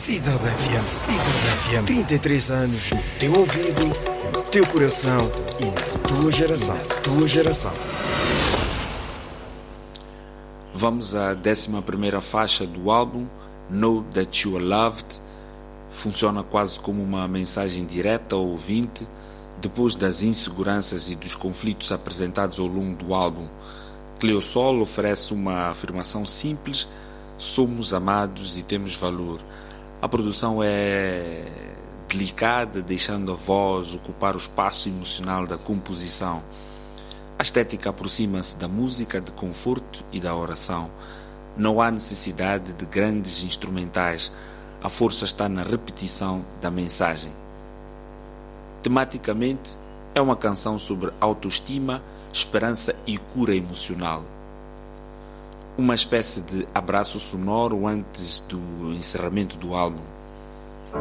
Cidade FM. Cidade FM. 33 anos no teu ouvido, no teu coração e na tua geração. Na tua geração. Vamos à 11ª faixa do álbum, Know That You Are Loved. Funciona quase como uma mensagem direta ao ouvinte, depois das inseguranças e dos conflitos apresentados ao longo do álbum. Cleosol oferece uma afirmação simples: somos amados e temos valor. A produção é delicada, deixando a voz ocupar o espaço emocional da composição. A estética aproxima-se da música de conforto e da oração. Não há necessidade de grandes instrumentais. A força está na repetição da mensagem. Tematicamente, é uma canção sobre autoestima, esperança e cura emocional. Uma espécie de abraço sonoro antes do encerramento do álbum.